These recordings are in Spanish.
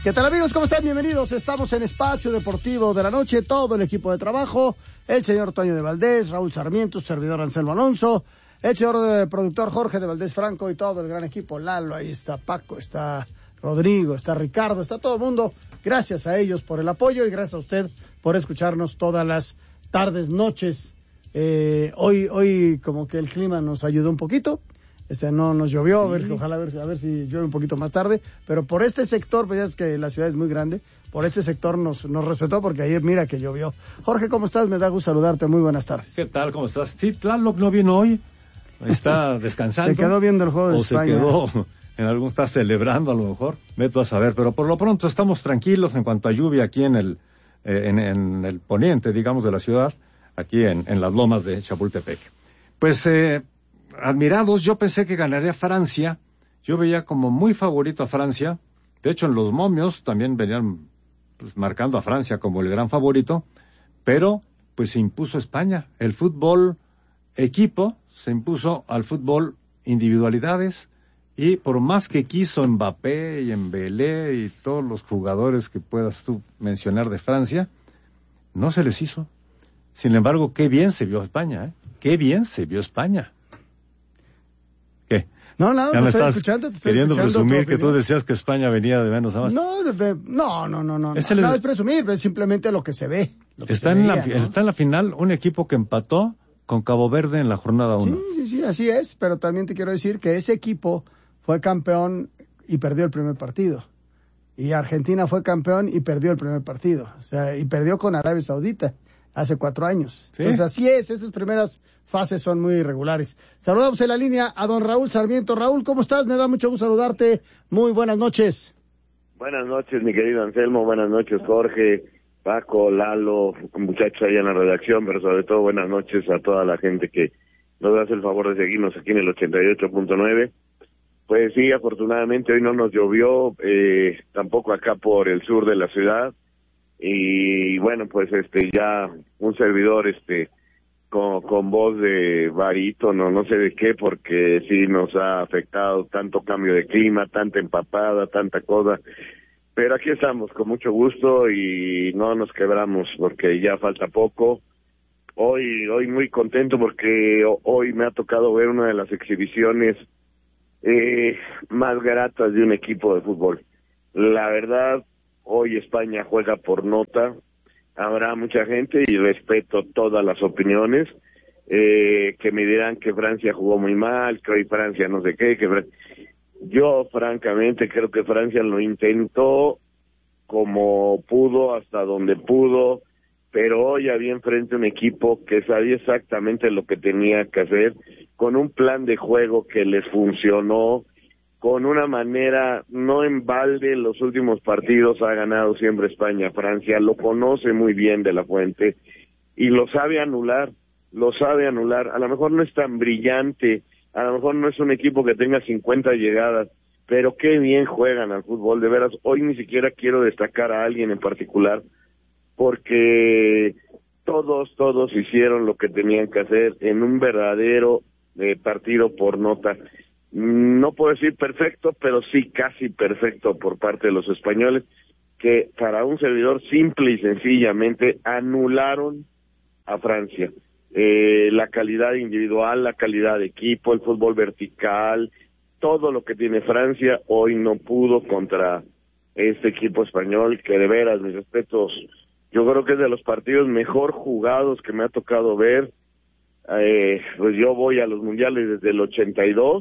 ¿Qué tal, amigos? ¿Cómo están? Bienvenidos. Estamos en Espacio Deportivo de la Noche, todo el equipo de trabajo, el señor Toño de Valdés, Raúl Sarmiento, servidor Anselmo Alonso, el señor productor Jorge de Valdés Franco y todo el gran equipo, Lalo, ahí está Paco, está Rodrigo, está Ricardo, está todo el mundo. Gracias a ellos por el apoyo y gracias a usted por escucharnos todas las tardes, noches. Hoy como que el clima nos ayudó un poquito. No nos llovió, ojalá a ver si llueve un poquito más tarde, pero por este sector, pues ya es que la ciudad es muy grande, por este sector nos respetó porque ayer mira que llovió. Jorge, ¿cómo estás? Me da gusto saludarte, muy buenas tardes. ¿Qué tal? ¿Cómo estás? Sí, Tlaloc no vino hoy, está descansando. Se quedó viendo el juego de España. Está celebrando a lo mejor, vete a saber, pero por lo pronto estamos tranquilos en cuanto a lluvia aquí en el poniente, digamos, de la ciudad, aquí en las lomas de Chapultepec. Pues, admirados, yo pensé que ganaría Francia, yo veía como muy favorito a Francia, de hecho en los momios también venían pues, marcando a Francia como el gran favorito, pero pues se impuso España, el fútbol equipo se impuso al fútbol individualidades, y por más que quiso Mbappé y Embelé y todos los jugadores que puedas tú mencionar de Francia, no se les hizo. Sin embargo, qué bien se vio España, qué bien se vio España. ¿Qué? No, ya me estás escuchando, queriendo presumir que tú decías que España venía de menos a más. No, no es presumir, es simplemente lo que se ve. Está en la final un equipo que empató con Cabo Verde en la jornada 1. Sí, así es, pero también te quiero decir que ese equipo fue campeón y perdió el primer partido. Y Argentina fue campeón y perdió el primer partido. O sea, y perdió con Arabia Saudita hace 4 años. ¿Sí? Entonces así es, esas primeras fases son muy irregulares. Saludamos en la línea a don Raúl Sarmiento. Raúl, ¿cómo estás? Me da mucho gusto saludarte. Muy buenas noches. Buenas noches, mi querido Anselmo. Buenas noches, Jorge, Paco, Lalo, muchachos ahí en la redacción, pero sobre todo buenas noches a toda la gente que nos hace el favor de seguirnos aquí en el 88.9. Pues sí, afortunadamente hoy no nos llovió, tampoco acá por el sur de la ciudad. Y bueno, pues ya un servidor con voz de barítono, no sé de qué, porque sí nos ha afectado tanto cambio de clima, tanta empapada, tanta cosa, pero aquí estamos con mucho gusto y no nos quebramos porque ya falta poco. Hoy muy contento porque hoy me ha tocado ver una de las exhibiciones más gratas de un equipo de fútbol. La verdad, hoy España juega por nota. Habrá mucha gente y respeto todas las opiniones que me dirán que Francia jugó muy mal, que hoy Francia no sé qué, yo francamente creo que Francia lo intentó como pudo, hasta donde pudo, pero hoy había enfrente un equipo que sabía exactamente lo que tenía que hacer, con un plan de juego que les funcionó, con una manera, no en balde, los últimos partidos ha ganado siempre España. Francia lo conoce muy bien de la fuente y lo sabe anular. A lo mejor no es tan brillante, a lo mejor no es un equipo que tenga 50 llegadas, pero qué bien juegan al fútbol, de veras. Hoy ni siquiera quiero destacar a alguien en particular, porque todos hicieron lo que tenían que hacer en un verdadero partido por nota. No puedo decir perfecto, pero sí casi perfecto por parte de los españoles, que para un servidor simple y sencillamente anularon a Francia. La calidad individual, la calidad de equipo, el fútbol vertical, todo lo que tiene Francia, hoy no pudo contra este equipo español, que de veras, mis respetos, yo creo que es de los partidos mejor jugados que me ha tocado ver. Pues yo voy a los mundiales desde el 82,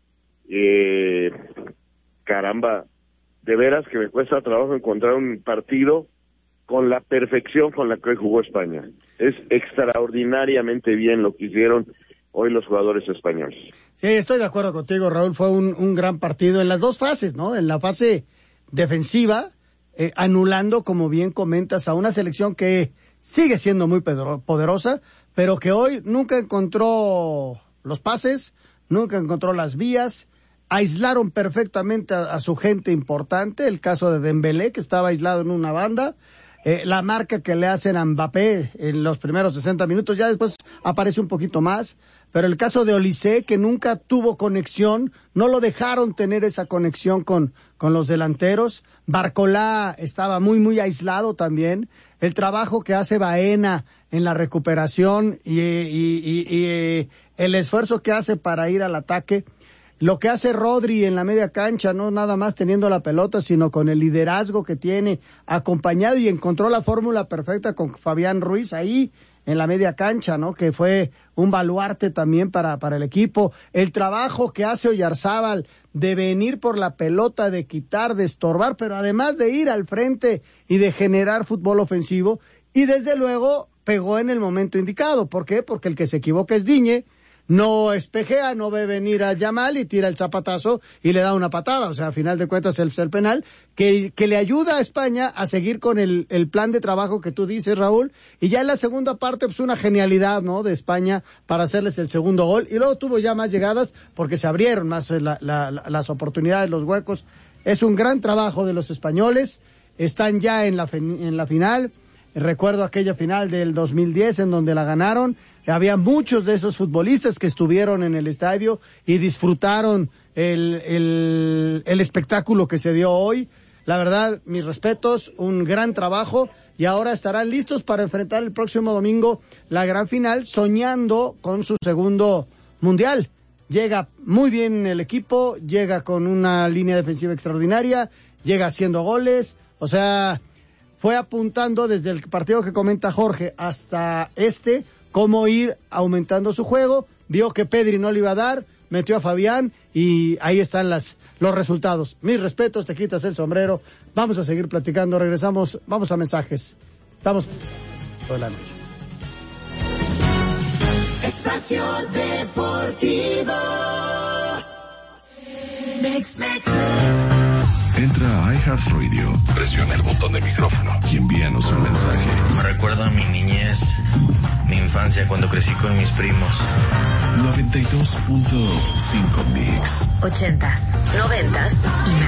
caramba, de veras que me cuesta trabajo encontrar un partido con la perfección con la que hoy jugó España. Es extraordinariamente bien lo que hicieron hoy los jugadores españoles. Sí, estoy de acuerdo contigo, Raúl. Fue un gran partido en las dos fases, ¿no? En la fase defensiva, anulando, como bien comentas, a una selección que sigue siendo muy poderosa, pero que hoy nunca encontró los pases, nunca encontró las vías. Aislaron perfectamente a su gente importante, el caso de Dembélé, que estaba aislado en una banda. la marca que le hacen a Mbappé en los primeros 60 minutos, ya después aparece un poquito más, pero el caso de Olise, que nunca tuvo conexión, no lo dejaron tener esa conexión con los delanteros. Barcolá estaba muy aislado también. El trabajo que hace Baena en la recuperación y el esfuerzo que hace para ir al ataque. Lo que hace Rodri en la media cancha, no nada más teniendo la pelota, sino con el liderazgo que tiene, acompañado, y encontró la fórmula perfecta con Fabián Ruiz ahí en la media cancha, ¿no? Que fue un baluarte también para el equipo. El trabajo que hace Oyarzábal de venir por la pelota, de quitar, de estorbar, pero además de ir al frente y de generar fútbol ofensivo. Y desde luego pegó en el momento indicado. ¿Por qué? Porque el que se equivoca es Digne. No espejea, no ve venir a Yamal y tira el zapatazo y le da una patada. O sea, a final de cuentas el penal que le ayuda a España a seguir con el plan de trabajo que tú dices, Raúl. Y ya en la segunda parte, pues una genialidad, ¿no? De España para hacerles el segundo gol. Y luego tuvo ya más llegadas porque se abrieron más las oportunidades, los huecos. Es un gran trabajo de los españoles. Están ya en la final. Recuerdo aquella final del 2010 en donde la ganaron. Había muchos de esos futbolistas que estuvieron en el estadio y disfrutaron el espectáculo que se dio hoy. La verdad, mis respetos, un gran trabajo, y ahora estarán listos para enfrentar el próximo domingo la gran final, soñando con su segundo mundial. Llega muy bien el equipo, llega con una línea defensiva extraordinaria, llega haciendo goles, o sea, fue apuntando desde el partido que comenta Jorge hasta cómo ir aumentando su juego. Vio que Pedri no le iba a dar, metió a Fabián y ahí están los resultados. Mis respetos, te quitas el sombrero. Vamos a seguir platicando, regresamos, vamos a mensajes. Estamos toda la noche. Espacio Deportivo. Mix. Entra a iHeartRadio, presiona el botón de micrófono y envíanos un mensaje. Me recuerda a mi niñez, mi infancia cuando crecí con mis primos. 92.5 Mix. 80s, 90s y